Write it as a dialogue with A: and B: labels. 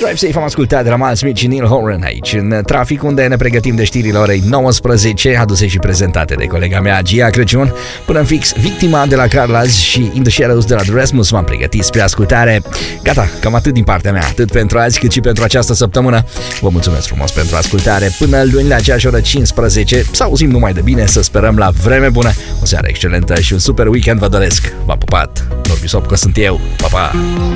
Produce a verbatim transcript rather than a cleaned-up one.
A: Drive Safe am ascultat de la Miles Smith și Neil Horan aici în trafic, unde ne pregătim de știrile orei nouăsprezece, aduse și prezentate de colega mea Gia Crăciun. Până în fix, Victima de la Carlaz și In The Shadows de la The Rasmus v-am pregătit spre ascultare. Gata, cam atât din partea mea, atât pentru azi cât și pentru această săptămână. Vă mulțumesc frumos pentru ascultare. Până luni la aceeași oră cincisprezece, să auzim numai de bine, să sperăm la vreme bună. O seară excelentă și un super weekend vă doresc. V-am pupat, Norbi Sopcă sunt eu, pa, pa!